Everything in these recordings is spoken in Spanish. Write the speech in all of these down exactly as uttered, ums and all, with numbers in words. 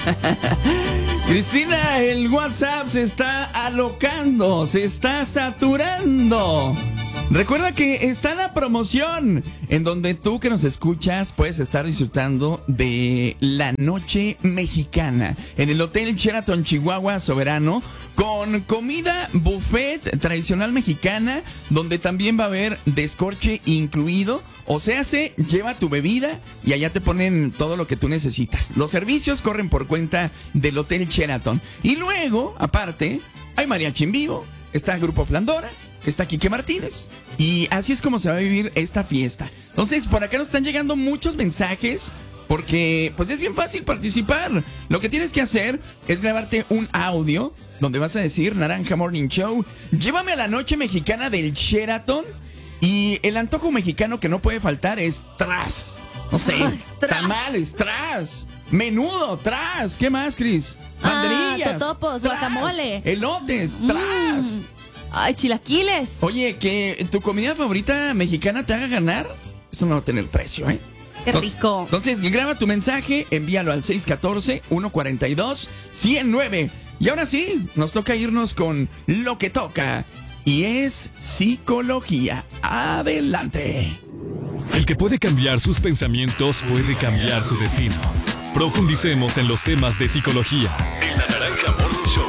Cristina, el WhatsApp se está alocando, se está saturando. Recuerda que está la promoción en donde tú que nos escuchas puedes estar disfrutando de la noche mexicana en el Hotel Sheraton Chihuahua Soberano con comida buffet tradicional mexicana donde también va a haber descorche incluido. O sea, se lleva tu bebida y allá te ponen todo lo que tú necesitas. Los servicios corren por cuenta del Hotel Sheraton. Y luego, aparte, hay mariachi en vivo, está el Grupo Flandora, está Quique Martínez. Y así es como se va a vivir esta fiesta. Entonces, por acá nos están llegando muchos mensajes porque pues es bien fácil participar. Lo que tienes que hacer es grabarte un audio donde vas a decir: Naranja Morning Show, llévame a la noche mexicana del Sheraton. Y el antojo mexicano que no puede faltar es tras. No sé, tamales, tras. Menudo, tras. ¿Qué más, Cris? Banderillas. Ah, totopos, tras. guacamole. Elotes, tras. Mm. Ay, chilaquiles. Oye, que tu comida favorita mexicana te haga ganar, eso no va a tener precio, ¿eh? Qué rico. Entonces, graba tu mensaje, envíalo al seis uno cuatro, uno cuatro dos, uno cero nueve. Y ahora sí, nos toca irnos con lo que toca. Y es psicología. Adelante. El que puede cambiar sus pensamientos puede cambiar su destino. Profundicemos en los temas de psicología. En la Naranja Morning Show.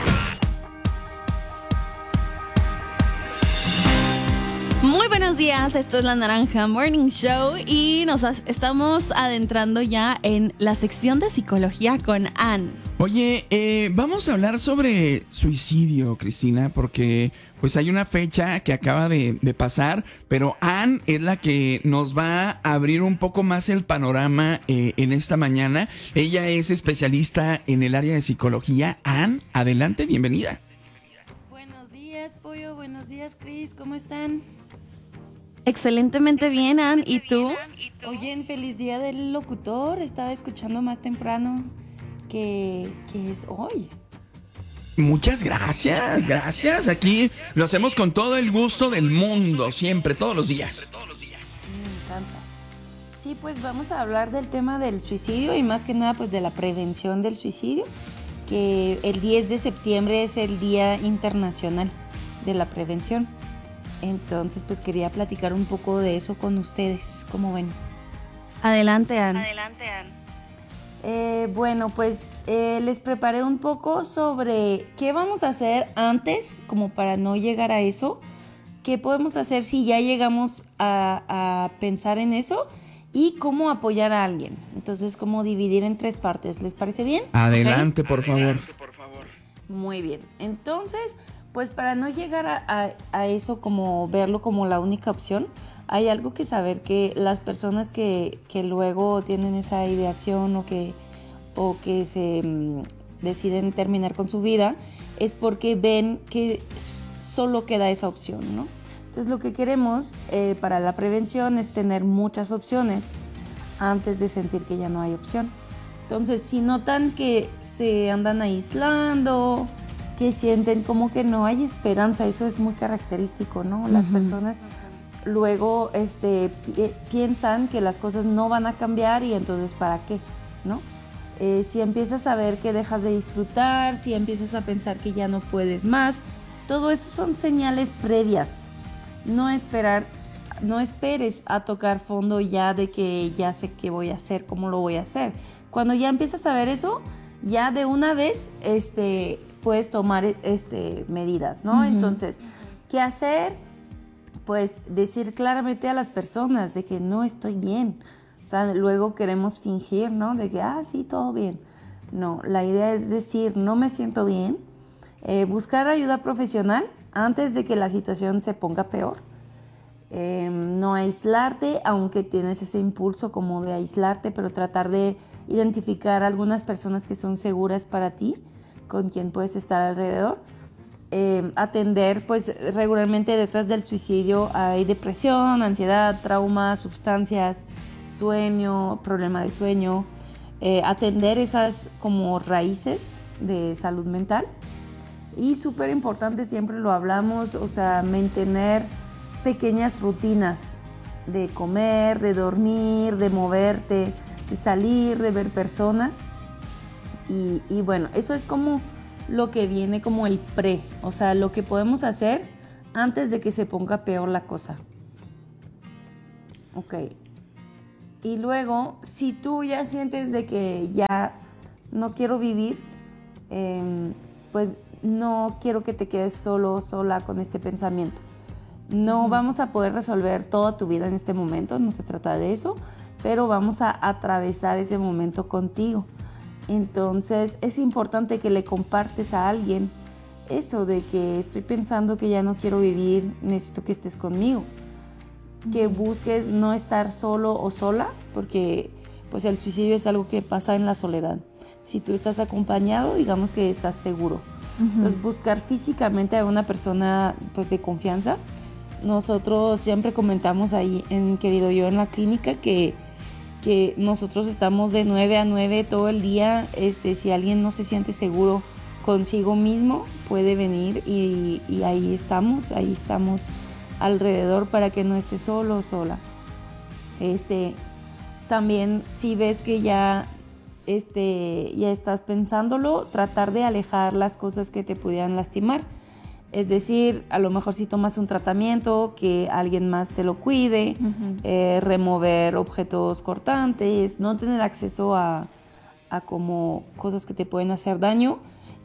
Muy buenos días, esto es la Naranja Morning Show y nos as- estamos adentrando ya en la sección de psicología con Ann. Oye, eh, vamos a hablar sobre suicidio, Cristina, porque pues hay una fecha que acaba de, de pasar, pero Ann es la que nos va a abrir un poco más el panorama eh, en esta mañana. Ella es especialista en el área de psicología. Ann, adelante, bienvenida. Buenos días, Pollo. Buenos días, Cris. ¿Cómo están? Excelentemente bien, Ann. ¿Y tú? Oye, feliz día del locutor. Estaba escuchando más temprano que, que es hoy. Muchas gracias, gracias. Aquí lo hacemos con todo el gusto del mundo, siempre, todos los días. Me encanta. Sí, pues vamos a hablar del tema del suicidio y más que nada pues de la prevención del suicidio, que el diez de septiembre es el Día Internacional de la Prevención. Entonces, pues quería platicar un poco de eso con ustedes. ¿Cómo ven? Adelante, Ann. Adelante, Ann. Eh, bueno, pues eh, les preparé un poco sobre qué vamos a hacer antes, como para no llegar a eso. ¿Qué podemos hacer si ya llegamos a, a pensar en eso? Y cómo apoyar a alguien. Entonces, cómo dividir en tres partes. ¿Les parece bien? Adelante, ¿Okay? por favor. Muy bien. Entonces, pues para no llegar a, a, a eso, como verlo como la única opción, hay algo que saber, que las personas que, que luego tienen esa ideación o que, o que se mm, deciden terminar con su vida, es porque ven que solo queda esa opción, ¿no? Entonces lo que queremos eh, para la prevención es tener muchas opciones antes de sentir que ya no hay opción. Entonces, si notan que se andan aislando, que sienten como que no hay esperanza, eso es muy característico, ¿no? Las uh-huh. personas luego este, pi- piensan que las cosas no van a cambiar y entonces ¿para qué? ¿No? Eh, si empiezas a ver que dejas de disfrutar, si empiezas a pensar que ya no puedes más, todo eso son señales previas. No esperar, no esperes a tocar fondo ya de que ya sé qué voy a hacer, cómo lo voy a hacer. Cuando ya empiezas a ver eso, ya de una vez este, puedes tomar este, medidas, ¿no? Uh-huh. Entonces, ¿qué hacer? Pues decir claramente a las personas de que no estoy bien. O sea, luego queremos fingir, ¿no? De que, ah, sí, todo bien. No, la idea es decir, no me siento bien. Eh, buscar ayuda profesional antes de que la situación se ponga peor. Eh, no aislarte, aunque tienes ese impulso como de aislarte, pero tratar de identificar algunas personas que son seguras para ti, con quien puedes estar alrededor. Eh, atender, pues regularmente detrás del suicidio hay depresión, ansiedad, trauma, sustancias, sueño, problema de sueño. Eh, atender esas como raíces de salud mental. Y súper importante, siempre lo hablamos, o sea, mantener pequeñas rutinas de comer, de dormir, de moverte, de salir, de ver personas, Y, y bueno, eso es como lo que viene como el pre, o sea, lo que podemos hacer antes de que se ponga peor la cosa. Ok. Y luego, si tú ya sientes de que ya no quiero vivir, eh, pues no quiero que te quedes solo, sola con este pensamiento. No vamos a poder resolver toda tu vida en este momento, no se trata de eso, pero vamos a atravesar ese momento contigo. Entonces es importante que le compartes a alguien eso de que estoy pensando que ya no quiero vivir, necesito que estés conmigo. Que busques no estar solo o sola, porque pues el suicidio es algo que pasa en la soledad. Si tú estás acompañado, digamos que estás seguro. Uh-huh. Entonces buscar físicamente a una persona pues de confianza. Nosotros siempre comentamos ahí en Querido Yo en la clínica que, que nosotros estamos de nueve a nueve todo el día. Este, si alguien no se siente seguro consigo mismo, puede venir y, y ahí estamos, ahí estamos alrededor para que no esté solo o sola. Este, también si ves que ya, este, ya estás pensándolo, tratar de alejar las cosas que te pudieran lastimar. Es decir, a lo mejor si tomas un tratamiento, que alguien más te lo cuide, uh-huh. eh, remover objetos cortantes, no tener acceso a, a como cosas que te pueden hacer daño.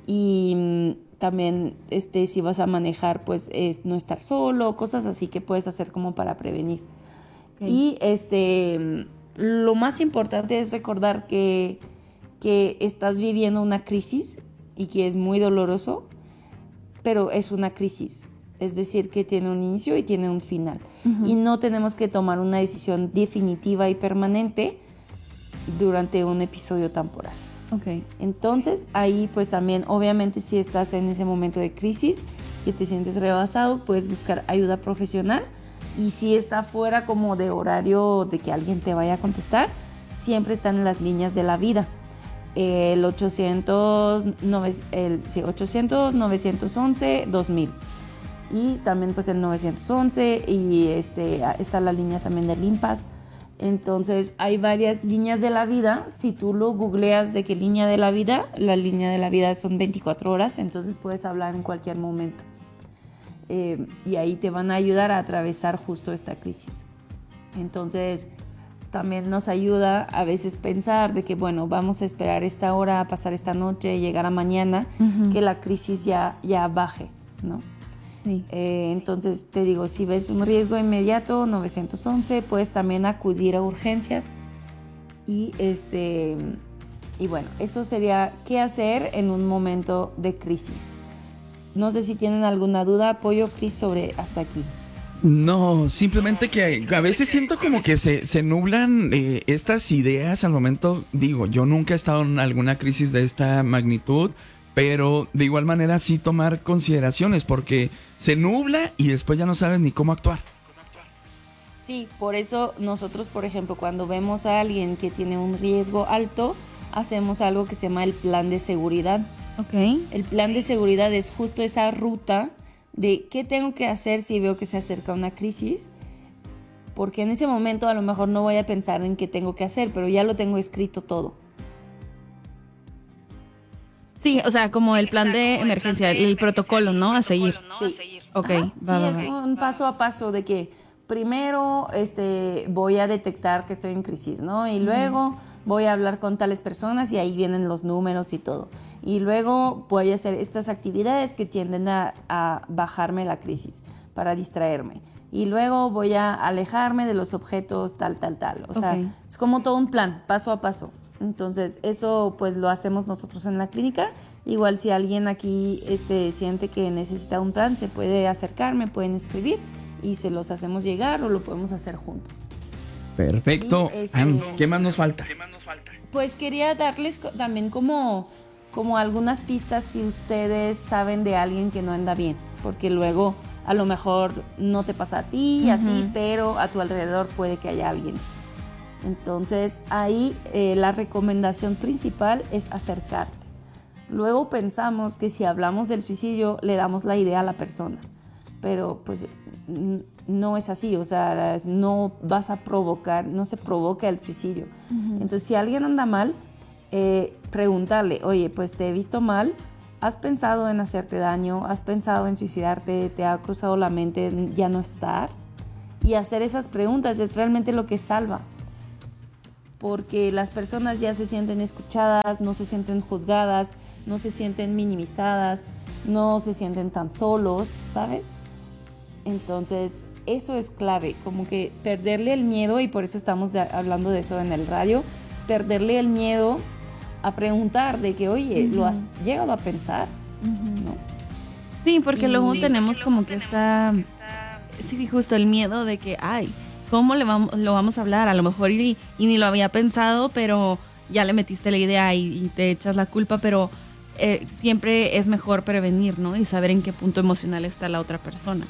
Y también este, si vas a manejar, pues es no estar solo, cosas así que puedes hacer como para prevenir. Okay. Y este, lo más importante es recordar que, que estás viviendo una crisis y que es muy doloroso, pero es una crisis, es decir, que tiene un inicio y tiene un final. Uh-huh. Y no tenemos que tomar una decisión definitiva y permanente durante un episodio temporal. Okay. Entonces, ahí pues también, obviamente, si estás en ese momento de crisis, que te sientes rebasado, puedes buscar ayuda profesional. Y si está fuera como de horario de que alguien te vaya a contestar, siempre están en las líneas de la vida. El ochocientos, el, sí, ochocientos, novecientos once, dos mil. Y también pues el novecientos once y este, está la línea también del INPAS. Entonces hay varias líneas de la vida. Si tú lo googleas de qué línea de la vida, la línea de la vida son veinticuatro horas, entonces puedes hablar en cualquier momento. Eh, y ahí te van a ayudar a atravesar justo esta crisis. Entonces también nos ayuda a veces pensar de que, bueno, vamos a esperar esta hora, pasar esta noche, llegar a mañana, uh-huh. que la crisis ya, ya baje, ¿no? Sí. Eh, entonces te digo, si ves un riesgo inmediato, novecientos once, puedes también acudir a urgencias. Y, este, y bueno, eso sería qué hacer en un momento de crisis. No sé si tienen alguna duda, apoyo, Cris, sobre hasta aquí. No, simplemente que a veces siento como que se, se nublan eh, estas ideas al momento. Digo, yo nunca he estado en alguna crisis de esta magnitud, pero de igual manera sí tomar consideraciones porque se nubla y después ya no sabes ni cómo actuar. Sí, por eso nosotros, por ejemplo, cuando vemos a alguien que tiene un riesgo alto, hacemos algo que se llama el plan de seguridad. Okay. El plan de seguridad es justo esa ruta de qué tengo que hacer si veo que se acerca una crisis, porque en ese momento a lo mejor no voy a pensar en qué tengo que hacer, pero ya lo tengo escrito todo. Sí, o sea, como el plan de emergencia, el protocolo, ¿no? A seguir. Sí. Ok, Ajá, va, sí, va, es va. un paso a paso de que primero este, voy a detectar que estoy en crisis, ¿no? Y luego uh-huh. voy a hablar con tales personas y ahí vienen los números y todo. Y luego voy a hacer estas actividades que tienden a, a bajarme la crisis para distraerme. Y luego voy a alejarme de los objetos tal, tal, tal. O sea, okay. es como todo un plan, paso a paso. Entonces, eso pues lo hacemos nosotros en la clínica. Igual si alguien aquí este, siente que necesita un plan, se puede acercar, me pueden escribir y se los hacemos llegar o lo podemos hacer juntos. Perfecto. Y, este, Ann, ¿qué más nos falta? ¿Qué más nos falta? Pues quería darles también como, como algunas pistas si ustedes saben de alguien que no anda bien, porque luego a lo mejor no te pasa a ti y uh-huh. así, pero a tu alrededor puede que haya alguien. Entonces ahí eh, la recomendación principal es acercarte. Luego pensamos que si hablamos del suicidio le damos la idea a la persona, pero pues no es así, o sea, no vas a provocar, no se provoca el suicidio. Uh-huh. Entonces si alguien anda mal, eh, preguntarle, oye, pues te he visto mal, ¿has pensado en hacerte daño? ¿Has pensado en suicidarte? ¿Te ha cruzado la mente en ya no estar? Y hacer esas preguntas es realmente lo que salva. Porque las personas ya se sienten escuchadas, no se sienten juzgadas, no se sienten minimizadas, no se sienten tan solos, ¿sabes? Entonces, eso es clave, como que perderle el miedo, y por eso estamos de, hablando de eso en el radio, perderle el miedo a preguntar de que, oye, uh-huh. ¿lo has llegado a pensar? Uh-huh. ¿No? Sí, porque y, luego tenemos como que está, sí, justo el miedo de que, ay, ¿cómo le vamos, lo vamos a hablar? A lo mejor y, y ni lo había pensado, pero ya le metiste la idea y, y te echas la culpa, pero eh, siempre es mejor prevenir, ¿no? Y saber en qué punto emocional está la otra persona.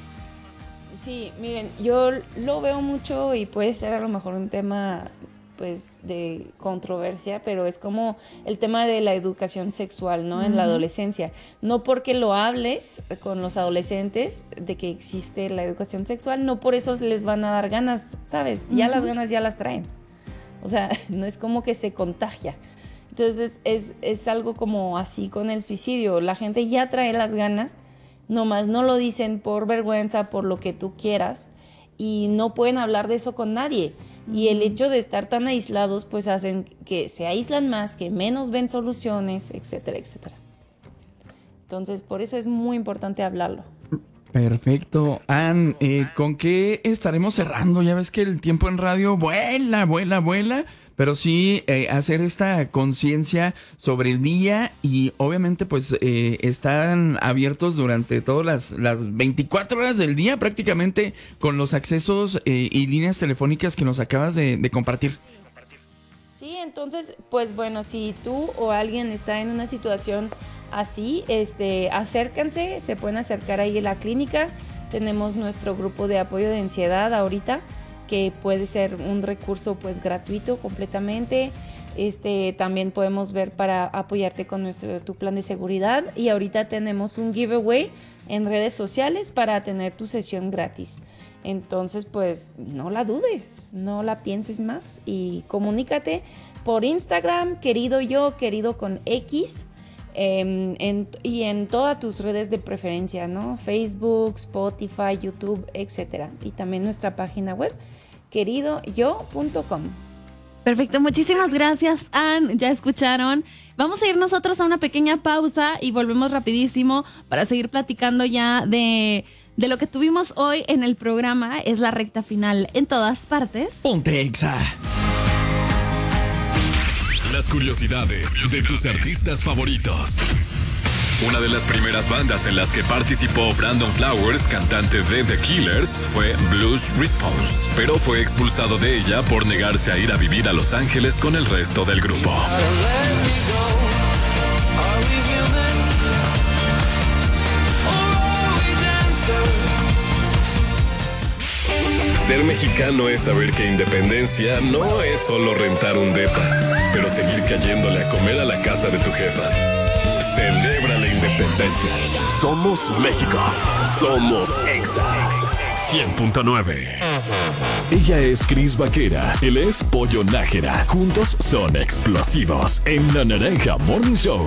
Sí, miren, yo lo veo mucho y puede ser a lo mejor un tema pues de controversia, pero es como el tema de la educación sexual, ¿no? Uh-huh. En la adolescencia. No porque lo hables con los adolescentes de que existe la educación sexual, no por eso les van a dar ganas, ¿sabes? Uh-huh. Ya las ganas ya las traen. O sea, no es como que se contagia. Entonces es, es algo como así con el suicidio. La gente ya trae las ganas, nomás no lo dicen por vergüenza, por lo que tú quieras, y no pueden hablar de eso con nadie. Y el hecho de estar tan aislados, pues hacen que se aíslan más, que menos ven soluciones, etcétera, etcétera. Entonces, por eso es muy importante hablarlo. Perfecto. Ann, eh, ¿con qué estaremos cerrando? Ya ves que el tiempo en radio vuela, vuela, vuela, pero sí eh, hacer esta conciencia sobre el día y obviamente pues eh, están abiertos durante todas las, las veinticuatro horas del día prácticamente con los accesos eh, y líneas telefónicas que nos acabas de, de compartir. Sí, entonces, pues bueno, si tú o alguien está en una situación así, este, acérquense, se pueden acercar ahí a la clínica. Tenemos nuestro grupo de apoyo de ansiedad ahorita, que puede ser un recurso pues gratuito completamente. Este, también podemos ver para apoyarte con nuestro tu plan de seguridad, y ahorita tenemos un giveaway en redes sociales para tener tu sesión gratis. Entonces, pues no la dudes, no la pienses más y comunícate por Instagram, querido yo, querido con X, eh, en, y en todas tus redes de preferencia, ¿no? Facebook, Spotify, YouTube, etcétera. Y también nuestra página web, querido yo punto com. Perfecto, muchísimas gracias, Ann. Ya escucharon. Vamos a ir nosotros a una pequeña pausa y volvemos rapidísimo para seguir platicando ya de, de lo que tuvimos hoy en el programa. Es la recta final en todas partes. Ponte Exa. Las curiosidades de tus artistas favoritos. Una de las primeras bandas en las que participó Brandon Flowers, cantante de The Killers, fue Blues Response, pero fue expulsado de ella por negarse a ir a vivir a Los Ángeles con el resto del grupo. Ser mexicano es saber que independencia no es solo rentar un depa, pero seguir cayéndole a comer a la casa de tu jefa. Celebra la independencia. Somos México. Somos Exa. cien punto nueve. Ella es Cris Vaquera. Él es Pollo Nájera. Juntos son explosivos en La Naranja Morning Show.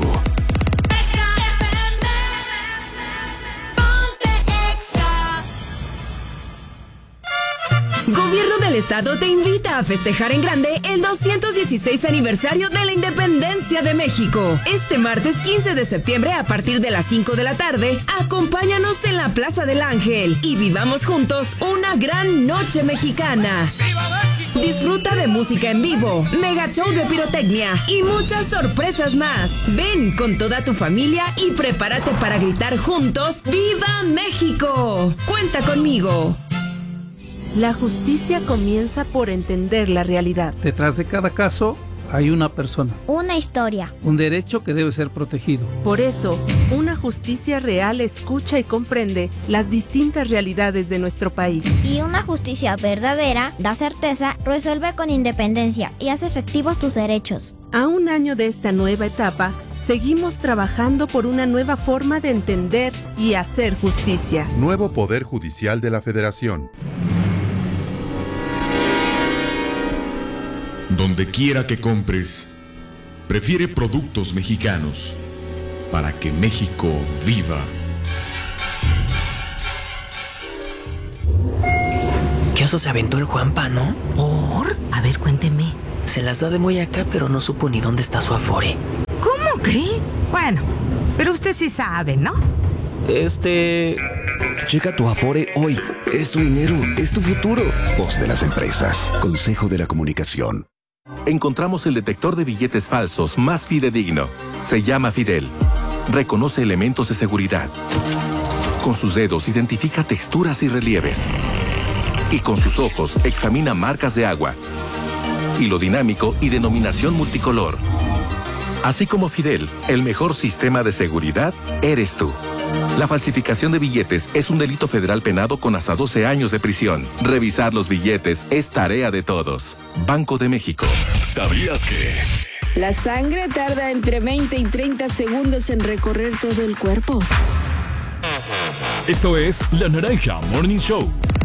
Gobierno del Estado te invita a festejar en grande el doscientos dieciséis aniversario de la Independencia de México. Este martes quince de septiembre a partir de las cinco de la tarde, acompáñanos en la Plaza del Ángel y vivamos juntos una gran noche mexicana. Disfruta de música en vivo, mega show de pirotecnia y muchas sorpresas más. Ven con toda tu familia y prepárate para gritar juntos ¡Viva México! Cuenta conmigo. La justicia comienza por entender la realidad. Detrás de cada caso hay una persona. Una historia. Un derecho que debe ser protegido. Por eso, una justicia real escucha y comprende las distintas realidades de nuestro país. Y una justicia verdadera da certeza, resuelve con independencia y hace efectivos tus derechos. A un año de esta nueva etapa, seguimos trabajando por una nueva forma de entender y hacer justicia. Nuevo Poder Judicial de la Federación. Donde quiera que compres, prefiere productos mexicanos para que México viva. ¿Qué oso se aventó el Juanpa, no? ¿Por? A ver, cuénteme. Se las da de muy acá, pero no supo ni dónde está su Afore. ¿Cómo cree? Bueno, pero usted sí sabe, ¿no? Este... Checa tu Afore hoy. Es tu dinero, es tu futuro. Voz de las empresas. Consejo de la Comunicación. Encontramos el detector de billetes falsos más fidedigno. Se llama Fidel. Reconoce elementos de seguridad. Con sus dedos identifica texturas y relieves. Y con sus ojos examina marcas de agua, hilo dinámico y denominación multicolor. Así como Fidel, el mejor sistema de seguridad eres tú. La falsificación de billetes es un delito federal penado con hasta doce años de prisión. Revisar los billetes es tarea de todos. Banco de México. ¿Sabías que? La sangre tarda entre veinte y treinta segundos en recorrer todo el cuerpo. Esto es La Naranja Morning Show.